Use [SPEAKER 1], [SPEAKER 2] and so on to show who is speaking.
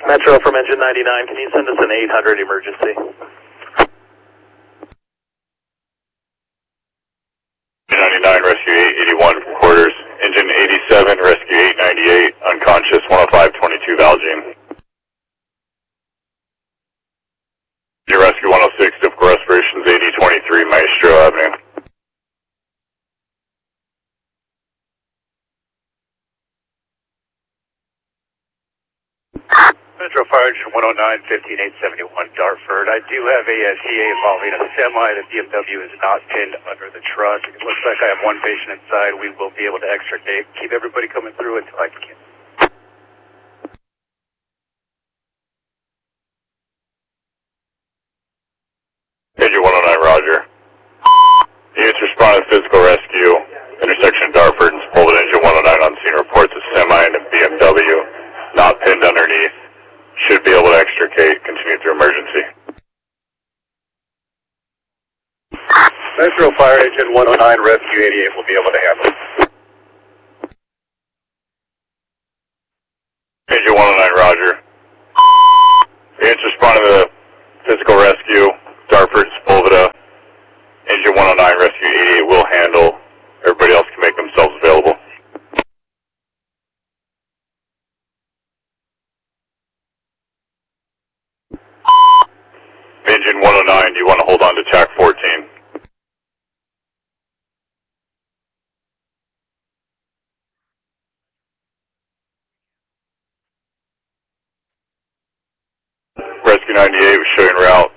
[SPEAKER 1] Metro from engine 99, can you send us an 800 emergency?
[SPEAKER 2] 99, rescue 881 from quarters. Engine 87, rescue 898, unconscious, 10522 Valjean. Your rescue 106, typical respirations 8023 Maestro Avenue.
[SPEAKER 3] Metro Fire Engine 109, 15871 Dartford. I do have a CA involving a semi. The BMW is not pinned under the truck. It looks like I have one patient inside. We will be able to extricate. Keep everybody coming through until I can.
[SPEAKER 2] Engine 109, roger. Units responded to physical rescue. Intersection Dartford and Sepulveda. Engine 109 on scene reports a semi and a BMW not pinned underneath. Should be able to extricate. Continue through emergency.
[SPEAKER 3] Metro Fire Engine 109, Rescue 88 will be able to handle it.
[SPEAKER 2] Engine 109, roger. Units responding to the physical rescue. Dartford, Sepulveda. Engine 109, Rescue 88 will handle. Everybody else can make themselves available. Engine 109, do you want to hold on to TAC 14? Rescue 98 was showing route